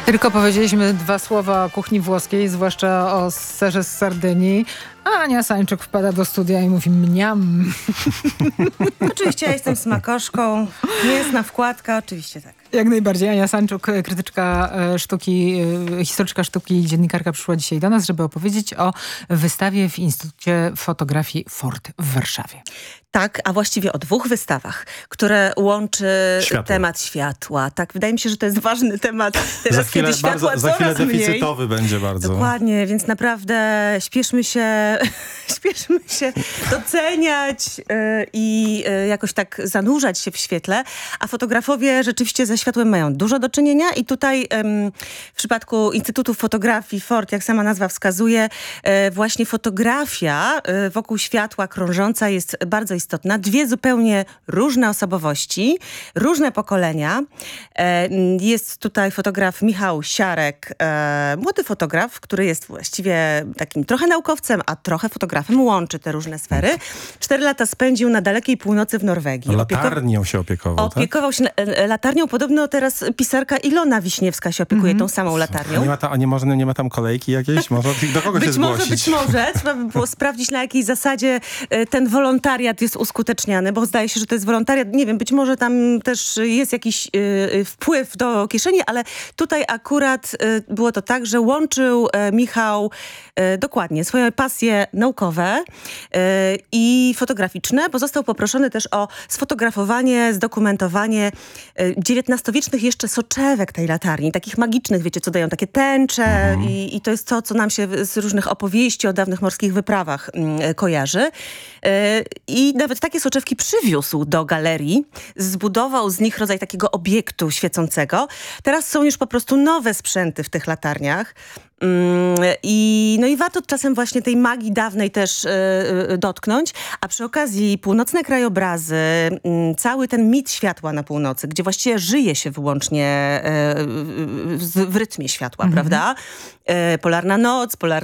Tylko powiedzieliśmy dwa słowa o kuchni włoskiej, zwłaszcza o serze z Sardynii. A Ania Sańczuk wpada do studia i mówi mniam. Oczywiście ja jestem smakoszką. Mięsna wkładka, oczywiście tak. Jak najbardziej. Ania Sańczuk, krytyczka sztuki, historyczka sztuki i dziennikarka, przyszła dzisiaj do nas, żeby opowiedzieć o wystawie w Instytucie Fotografii Ford w Warszawie. Tak, a właściwie o dwóch wystawach, które łączy temat światła. Tak, wydaje mi się, że to jest ważny temat. Teraz, kiedy światła za chwilę coraz deficytowy mniej. będzie bardzo. Dokładnie, więc naprawdę śpieszmy się doceniać i jakoś tak zanurzać się w świetle. A fotografowie rzeczywiście ze światłem mają dużo do czynienia i tutaj w przypadku Instytutu Fotografii Ford, jak sama nazwa wskazuje, właśnie fotografia wokół światła krążąca jest bardzo istotna. Dwie zupełnie różne osobowości, różne pokolenia. Jest tutaj fotograf Michał Siarek, młody fotograf, który jest właściwie takim trochę naukowcem, a trochę fotografem, łączy te różne sfery. 4 lata spędził na dalekiej północy w Norwegii. Latarnią się opiekował, Opiekował się latarnią. Podobno teraz pisarka Ilona Wiśniewska się opiekuje tą samą latarnią. Nie ma tam kolejki jakiejś? Może do kogo się zgłosić? Być może. Trzeba by było sprawdzić, na jakiej zasadzie ten wolontariat jest uskuteczniany, bo zdaje się, że to jest wolontariat. Nie wiem, być może tam też jest jakiś wpływ do kieszeni, ale tutaj akurat było to tak, że łączył Michał dokładnie swoje pasje naukowe i fotograficzne, bo został poproszony też o sfotografowanie, zdokumentowanie XIX-wiecznych jeszcze soczewek tej latarni, takich magicznych, wiecie, co dają takie tęcze i to jest to, co nam się z różnych opowieści o dawnych morskich wyprawach kojarzy. I nawet takie soczewki przywiózł do galerii, zbudował z nich rodzaj takiego obiektu świecącego. Teraz są już po prostu nowe sprzęty w tych latarniach. I warto czasem właśnie tej magii dawnej też dotknąć, a przy okazji północne krajobrazy, cały ten mit światła na północy, gdzie właściwie żyje się wyłącznie w rytmie światła, prawda? Polarna noc, polarna